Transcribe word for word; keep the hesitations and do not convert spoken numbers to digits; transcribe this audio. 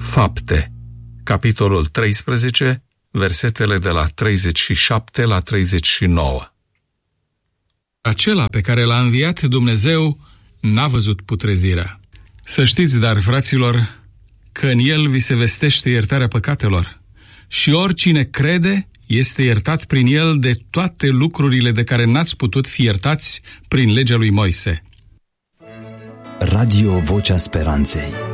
Fapte, capitolul treisprezece, versetele de la treizeci și șapte la treizeci și nouă. Acela pe care l-a înviat Dumnezeu n-a văzut putrezirea. Să știți, dar, fraților, că în El vi se vestește iertarea păcatelor și oricine crede este iertat prin El de toate lucrurile de care n-ați putut fi iertați prin legea lui Moise. Radio Vocea Speranței.